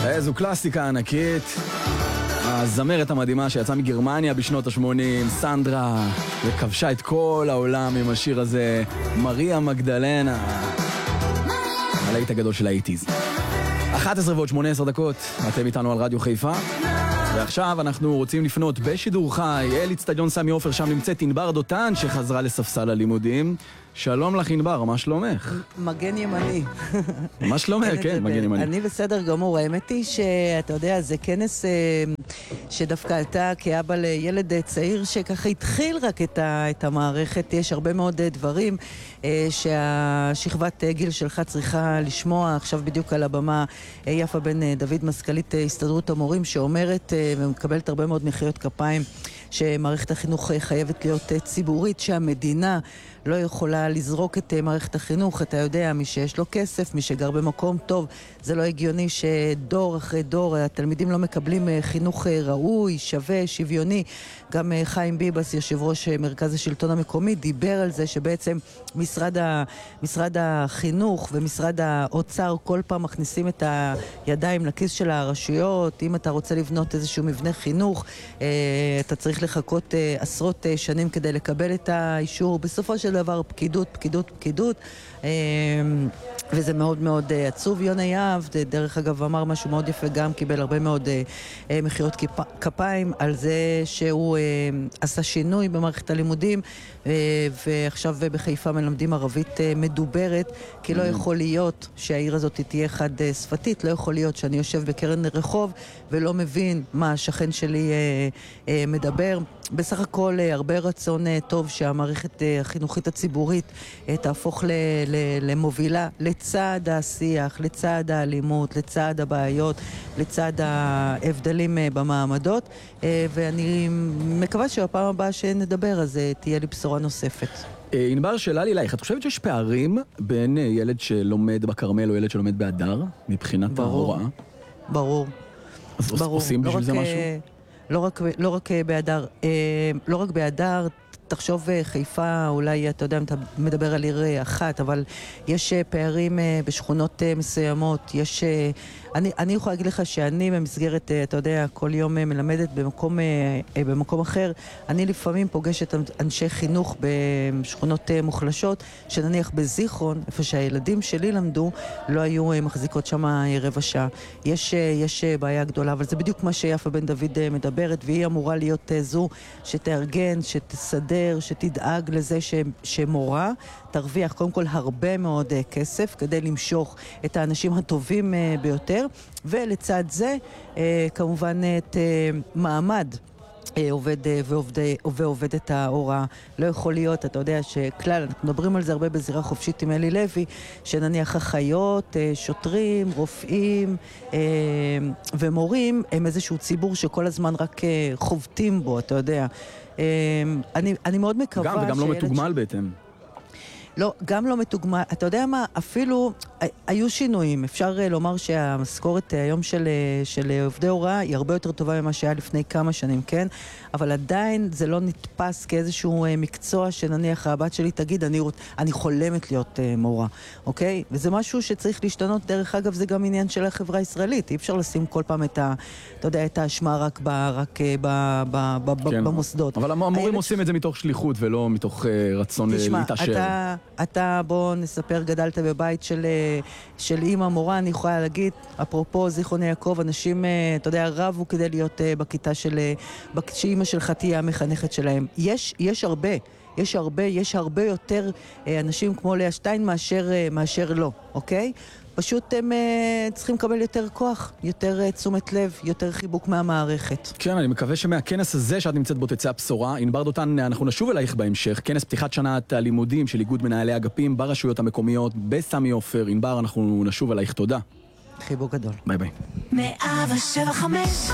זו קלאסיקה ענקית. הזמרת המדהימה שיצאה מגרמניה בשנות ה-80, סנדרה, וכבשה את כל העולם עם השיר הזה, מריה מגדלנה. הלהיט הגדול של ה-80s. 11:18, אתם איתנו על רדיו חיפה. ועכשיו אנחנו רוצים לפנות בשידור חי אל אצטדיון סמי עופר, שם נמצאת ענבר דותן שחזרה לספסל הלימודים. שלום לך ענבר, מה שלומך? מגן ימני. מה שלומך? כן, מגן ימני. אני בסדר גמור. האמת היא שאתה יודע, זה כנס שדווקא אתה כאבא לילד צעיר שככה התחיל רק את המערכת. יש הרבה מאוד דברים שהשכבת גיל שלך צריכה לשמוע. עכשיו בדיוק על הבמה יפה בן דוד, מזכ"לית הסתדרות המורים, שאומרת ומקבלת הרבה מאוד מחיאות כפיים שמערכת החינוך חייבת להיות ציבורית, שהמדינה לא יכולה לזרוק את מערכת החינוך. אתה יודע, מי שיש לו כסף, מי שגר במקום טוב, זה לא הגיוני שדור אחרי דור התלמידים לא מקבלים חינוך ראוי, שווה, שוויוני. גם חיים ביבס, יושב ראש מרכז השלטון המקומי, דיבר על זה שבעצם משרד החינוך ומשרד האוצר כל פעם מכניסים את הידיים לכיס של הרשויות. אם אתה רוצה לבנות איזשהו מבנה חינוך, אתה צריך לחכות עשרות שנים כדי לקבל את האישור. בסופו של דבר פקידות, וזה מאוד מאוד עצוב. יונה יהב, דרך אגב, אמר משהו מאוד יפה, גם קיבל הרבה מאוד מחיאות כפיים על זה שהוא עשה שינוי במערכת הלימודים, ועכשיו בחיפה מלמדים ערבית מדוברת, כי לא יכול להיות שהעיר הזאת תהיה חד שפתית, לא יכול להיות שאני יושב בקרן רחוב ולא מבין מה השכן שלי מדבר. בסך הכל הרבה רצון טוב שהמערכת החינוכית הציבורית תהפוך למובילה לצד השיח, לצד האלימות, לצד הבעיות, לצד ההבדלים במעמדות, ואני מקווה שבפעם הבאה שנדבר אז תהיה לי בשורה נוספת. ענבר, שאלה לי אלייך, את חושבת שיש פערים בין ילד שלומד בכרמל או ילד שלומד באדר מבחינת ההוראה? ברור. אז עושים בשביל זה משהו? לא רק באדר, לא רק באדר. תחשוב חיפה, אולי אתה יודע אם אתה מדבר על עיר אחת, אבל יש פערים בשכונות מסוימות. אני יכולה להגיד לך שאני במסגרת, אתה יודע, כל יום מלמדת במקום אחר. אני לפעמים פוגשת אנשי חינוך בשכונות מוחלשות, שנניח בזיכרון, איפה שהילדים שלי למדו, לא היו מחזיקות שם רבע שעה. יש בעיה גדולה, אבל זה בדיוק מה שיפה בן דוד מדברת, והיא אמורה להיות זו שתארגן, שתסדר, שתדאג לזה שמורה תרוויח קודם כל הרבה מאוד כסף כדי למשוך את האנשים הטובים ביותר, ולצד זה כמובן את מעמד ועובדת ההוראה. לא יכול להיות, אתה יודע שכלל, אנחנו מדברים על זה הרבה בזירה חופשית עם אלי לוי, שנניח אחיות, שוטרים, רופאים ומורים הם איזשהו ציבור שכל הזמן רק חובטים בו, אתה יודע. אני מאוד מקווה גם וגם לא מתוגמל בהתאם. לא, גם לא מתוגמל. אתה יודע מה, אפילו היו שינויים. אפשר לומר שהמשכורת היום של עובדי הוראה היא הרבה יותר טובה ממה שהיה לפני כמה שנים, כן? אבל עדיין זה לא נתפס כאיזשהו מקצוע שנניח הבת שלי תגיד, אני חולמת להיות מורה, אוקיי? וזה משהו שצריך להשתנות. דרך אגב, זה גם עניין של החברה הישראלית. אי אפשר לשים כל פעם אתה יודע, את האשמה רק במוסדות. אבל המורים עושים את זה מתוך שליחות ולא מתוך רצון להתעשר. אתה בוא נספר, גדלת בבית של אמא מורה, אני יכולה להגיד, אפרופו זיכרון יעקב, אנשים, אתה יודע, רבו כדי להיות בכיתה שאמא שלך תהיה המחנכת שלהם. יש הרבה יותר אנשים כמו לאה שטיין מאשר לא, אוקיי? פשוט הם צריכים לקבל יותר כוח, יותר תשומת לב, יותר חיבוק מהמערכת. כן, אני מקווה שמהכנס הזה שאת נמצאת בו תצא הבשורה. ענבר דותן, אנחנו נשוב אלייך בהמשך. כנס פתיחת שנת הלימודים של איגוד מנהלי אגפים ברשויות המקומיות בסמי עופר. ענבר, אנחנו נשוב אלייך. תודה. חיבוק גדול. ביי ביי. 107.5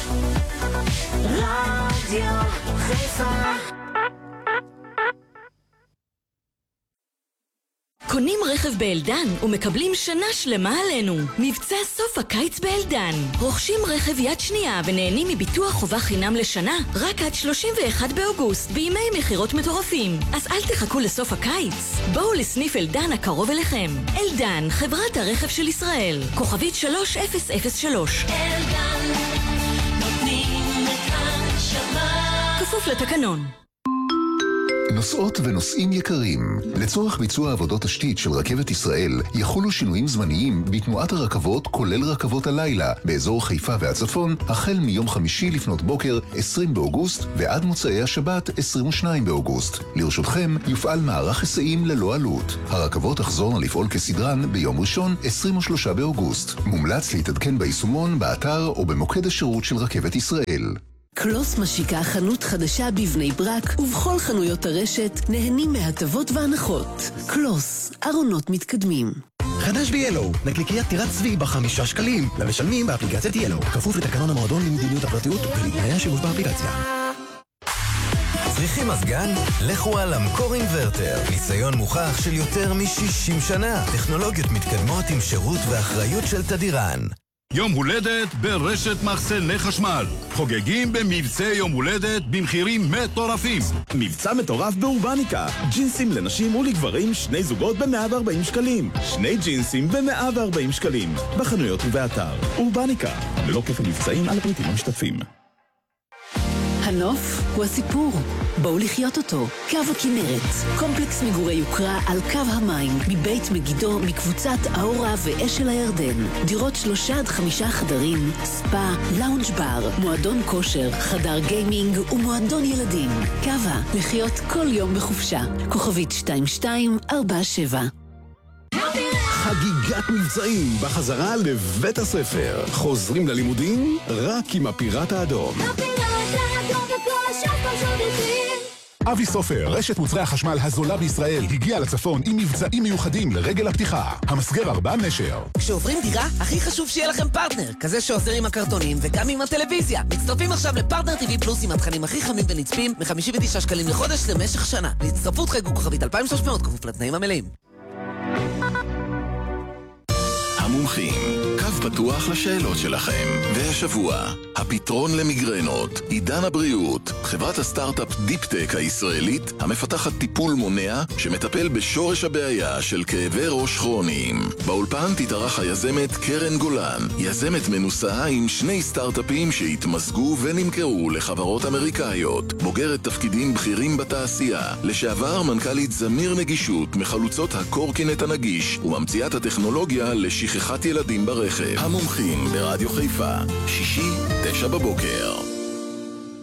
רדיו חיפה. קונים רכב באלדן ומקבלים שנה שלמה עלינו. מבצע סוף הקיץ באלדן. רוכשים רכב יד שנייה ונהנים מביטוח חובה חינם לשנה רק עד 31 באוגוסט בימי מחירות מטורפים. אז אל תחכו לסוף הקיץ. בואו לסניף אלדן הקרוב אליכם. אלדן, חברת הרכב של ישראל. כוכבית 3003. אלדן, נותנים את הנשמה. כפוף לתקנון. נוסעות ונוסעים יקרים, לצורך ביצוע עבודות תשתית של רכבת ישראל יחולו שינויים זמניים בתנועת הרכבות כולל רכבות הלילה באזור חיפה והצפון החל מיום חמישי לפנות בוקר 20 באוגוסט ועד מוצאי השבת 22 באוגוסט. לרשותכם יופעל מערך היסעים ללא עלות. הרכבות תחזורנה לפעול כסדרן ביום ראשון 23 באוגוסט. מומלץ להתעדכן ביישומון, באתר או במוקד השירות של רכבת ישראל. קלוס משיקה חנות חדשה בבני ברק, ובכל חנויות הרשת נהנים מהטבות והנחות. קלוס, ארונות מתקדמים. חדש ב-Yellow, נקניקיית טירת צבי ב5 שקלים, למשלמים באפליקציית Yellow, כפוף לתקנון המועדון למדיניות הפרטיות ולתנאי השימוש באפליקציה. צריכים מזגן? לכו על אמקור אינברטר. ניסיון מוכח של יותר מ-60 שנה. טכנולוגיות מתקדמות עם שירות ואחריות של תדירן. יום הולדת ברשת מחסני חשמל. חוגגים במבצע יום הולדת במחירים מטורפים. מבצע מטורף באורבניקה. ג'ינסים לנשים ולגברים, 2 זוגות ב-140 שקלים. 2 ג'ינסים ב-140 שקלים. בחנויות ובאתר. אורבניקה. ללא כפל מבצעים על הפריטים המשתתפים. הנוף הוא הסיפור. בואו לחיות אותו. קו הכנרת. קומפלקס מגורי יוקרה על קו המים. מבית מגידו, מקבוצת האורה ואשל הירדן. דירות 3 עד 5 חדרים, ספה, לאונג' בר, מועדון כושר, חדר גיימינג ומועדון ילדים. קווה, לחיות כל יום בחופשה. כוכבית 2247. חגיגת מבצעים בחזרה לבית הספר. חוזרים ללימודים רק עם הפיראט האדום. אבי סופר, רשת מוצרי החשמל הזולה בישראל, הגיע לצפון עם מבצעים מיוחדים לרגל הפתיחה. המסגר 4 נשר. כשעוברים דירה, הכי חשוב שיהיה לכם פרטנר, כזה שעוזר עם הקרטונים וגם עם הטלוויזיה. מצטרפים עכשיו לפרטנר TV פלוס עם התכנים הכי חמים ונצפים, מ-59 שקלים לחודש למשך שנה. להצטרפות חייגו כוכבית 2300, כפוף לתנאים המלאים. המומחים, קו פתוח לשאלות שלכם. והשבוע, הפתרון למיגרנות, עידן הבריאות, חברת הסטארט-אפ דיפטק הישראלית, המפתחת טיפול מונע שמטפל בשורש הבעיה של כאבי ראש כרוניים. באולפן תתארח היזמת קרן גולן, יזמת מנוסה עם 2 סטארט-אפים שהתמזגו ונמכרו לחברות אמריקאיות, בוגרת תפקידים בכירים בתעשייה, לשעבר מנכ"לית זמיר נגישות, מחלוצות הקורקינט הנגיש, וממציאת הטכנולוגיה לשכחת ילדים ברכב. המומחים ברדיו חיפה, שישי 9 בבוקר.